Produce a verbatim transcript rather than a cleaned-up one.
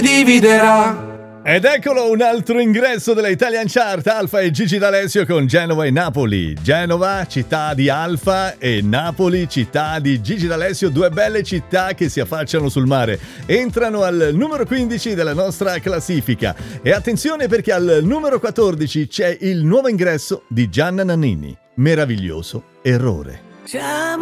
dividerà. Ed eccolo un altro ingresso della Italian Chart, Alfa e Gigi D'Alessio con Genova e Napoli. Genova, città di Alfa, e Napoli, città di Gigi D'Alessio, due belle città che si affacciano sul mare. Entrano al numero quindici della nostra classifica. E attenzione perché al numero quattordici c'è il nuovo ingresso di Gianna Nannini. Meraviglioso errore. Siamo